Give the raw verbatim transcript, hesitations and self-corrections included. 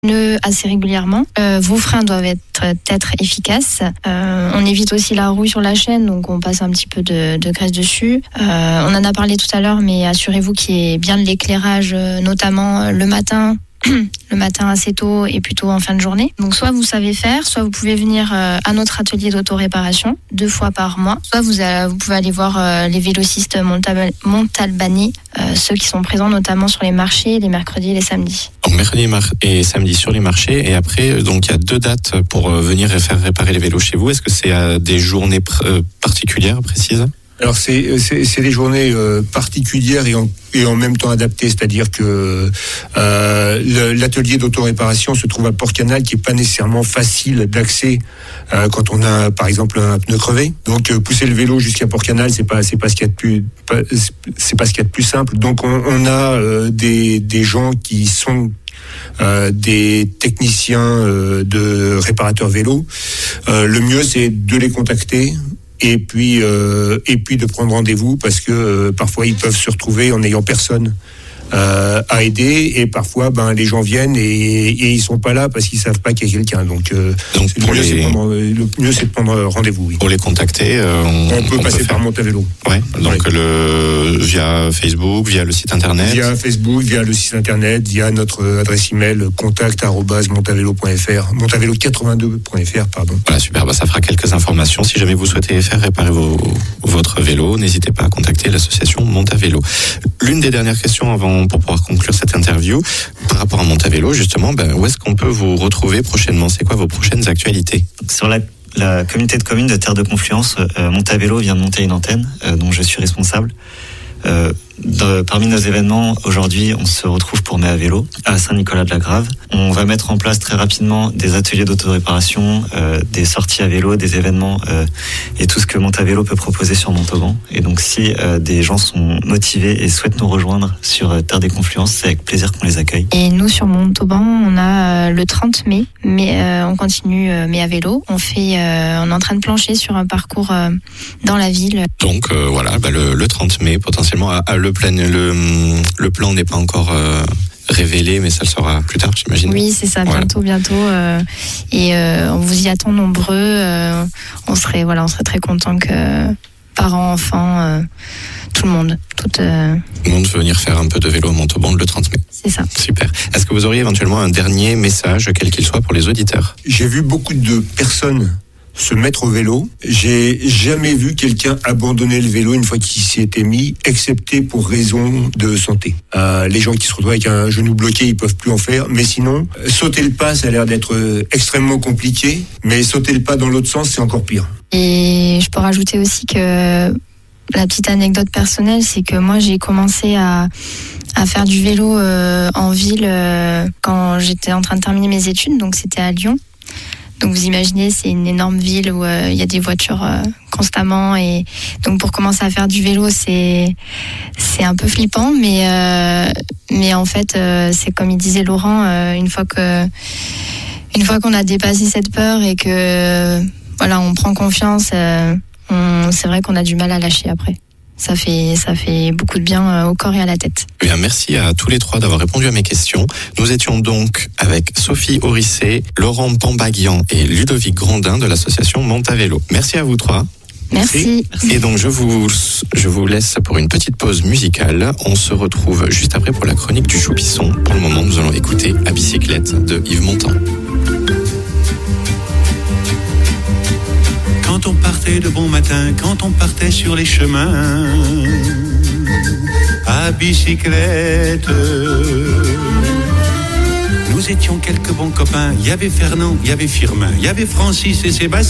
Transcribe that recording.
pneus assez régulièrement. Euh, vos freins doivent être, être efficaces. Euh, on évite aussi la rouille sur la chaîne, donc on passe un petit peu de, de graisse dessus. Euh, on en a parlé tout à l'heure, mais assurez-vous qu'il y ait bien de l'éclairage, notamment le matin. le matin assez tôt et plutôt en fin de journée. Donc soit vous savez faire, soit vous pouvez venir euh, à notre atelier d'autoréparation deux fois par mois. Soit vous, euh, vous pouvez aller voir euh, les vélocistes montab- montalbanais, euh, ceux qui sont présents notamment sur les marchés les mercredis et les samedis. Donc mercredi et samedi sur les marchés, et après donc il y a deux dates pour venir faire réparer les vélos chez vous. Est-ce que c'est à des journées pr- particulières, précises ? Alors c'est, c'est, c'est des journées euh, particulières et en, et en même temps adaptées, c'est-à-dire que euh, le, l'atelier d'autoréparation se trouve à Port-Canal, qui est pas nécessairement facile d'accès euh, quand on a par exemple un pneu crevé. Donc euh, pousser le vélo jusqu'à Port-Canal, c'est pas c'est pas ce qu'il y a de plus pas, c'est pas ce qu'il y a de plus simple. Donc on, on a euh, des des gens qui sont Euh, des techniciens euh, de réparateurs vélos. Euh, le mieux, c'est de les contacter et puis euh, et puis de prendre rendez-vous, parce que euh, parfois ils peuvent se retrouver en n'ayant personne euh, à aider, et parfois ben les gens viennent et, et ils sont pas là parce qu'ils savent pas qu'il y a quelqu'un. Donc, euh, Donc le, mieux, les... c'est prendre, le mieux c'est de prendre rendez-vous. Oui. Pour les contacter, euh, on, on peut on passer peut par Montavélo. Ouais. Donc ouais. le via Facebook, via le site internet. Via Facebook, via le site internet, via notre adresse email contact arobase montavélo point f r, montavélo quatre-vingt-deux point f r pardon. Voilà, super. Bah, ça fera quelques informations. Si jamais vous souhaitez faire réparer vos, votre vélo, n'hésitez pas à contacter l'association Montavélo. L'une des dernières questions avant pour pouvoir conclure cette interview, par rapport à Montavélo, justement, ben, où est-ce qu'on peut vous retrouver prochainement ? C'est quoi vos prochaines actualités ? Sur la, la communauté de communes de Terre de Confluence, euh, Montavélo vient de monter une antenne euh, dont je suis responsable. Euh, de, parmi nos événements, aujourd'hui, on se retrouve pour Mai à vélo à Saint-Nicolas-de-la-Grave. On va mettre en place très rapidement des ateliers d'autoréparation, euh, des sorties à vélo, des événements euh, et tout ce que Montavélo peut proposer sur Montauban. Et donc, si euh, des gens sont motivés et souhaitent nous rejoindre sur euh, Terre des Confluences, c'est avec plaisir qu'on les accueille. Et nous, sur Montauban, on a euh, le trente mai, mais euh, on continue euh, mais à vélo. On fait, euh, on est en train de plancher sur un parcours euh, dans la ville. Donc euh, voilà, bah, le, le trente mai, potentiellement, à, à le, plan, le, le plan n'est pas encore euh, révélé, mais ça le sera plus tard, j'imagine. Oui, c'est ça, bientôt, voilà. bientôt. Euh, et euh, on vous y attend nombreux. Euh, on serait, voilà, on serait très content que parents, enfants, euh, tout le monde, tout euh... le monde veut venir faire un peu de vélo à Montauban le trente mai. C'est ça. Super. Est-ce que vous auriez éventuellement un dernier message, quel qu'il soit, pour les auditeurs ? J'ai vu beaucoup de personnes se mettre au vélo. J'ai jamais vu quelqu'un abandonner le vélo une fois qu'il s'y était mis, excepté pour raison de santé. Euh, les gens qui se retrouvent avec un genou bloqué, ils peuvent plus en faire. Mais sinon, sauter le pas, ça a l'air d'être extrêmement compliqué. Mais sauter le pas dans l'autre sens, c'est encore pire. Et je peux rajouter aussi que la petite anecdote personnelle, c'est que moi, j'ai commencé à à faire du vélo euh, en ville euh, quand j'étais en train de terminer mes études. Donc, c'était à Lyon. Donc vous imaginez, c'est une énorme ville où il euh, y a des voitures euh, constamment, et donc pour commencer à faire du vélo, c'est c'est un peu flippant, mais euh, mais en fait euh, c'est comme il disait Laurent, euh, une fois que une fois qu'on a dépassé cette peur et que voilà, on prend confiance, euh, on, c'est vrai qu'on a du mal à lâcher après. Ça fait, ça fait beaucoup de bien au corps et à la tête. Eh bien, merci à tous les trois d'avoir répondu à mes questions. Nous étions donc avec Sophie Orissé, Laurent Pambaguian et Ludovic Grandin de l'association Montavélo. Merci à vous trois. Merci. Et donc, je vous, je vous laisse pour une petite pause musicale. On se retrouve juste après pour la chronique du Choupisson. Pour le moment, nous allons écouter À bicyclette de Yves Montand. Quand on partait de bon matin, quand on partait sur les chemins, à bicyclette, nous étions quelques bons copains. Il y avait Fernand, il y avait Firmin, il y avait Francis et Sébastien.